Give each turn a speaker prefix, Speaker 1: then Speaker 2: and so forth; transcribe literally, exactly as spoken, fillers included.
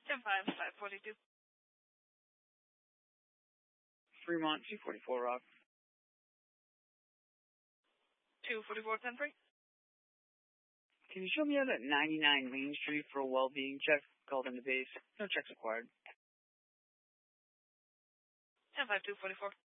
Speaker 1: ten five, five forty-two.
Speaker 2: Fremont, two forty-four, Rock.
Speaker 1: two forty-four, ten three.
Speaker 2: Can you show me out at ninety-nine Main Street for a well-being check? Called into base. No checks required.
Speaker 1: ten five, two forty-four.